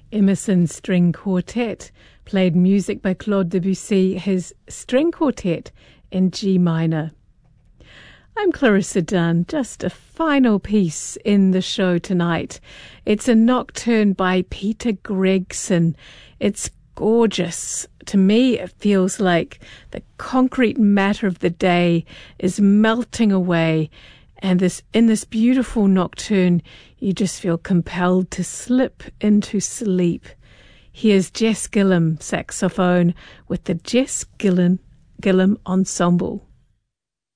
Emerson String Quartet played music by Claude Debussy, his string quartet in G minor. I'm Clarissa Dunn. Just a final piece in the show tonight. It's a nocturne by Peter Gregson. It's gorgeous. To me, it feels like the concrete matter of the day is melting away, and in this beautiful nocturne, you just feel compelled to slip into sleep. Here's Jess Gillum, saxophone, with the Jess Gillum Ensemble.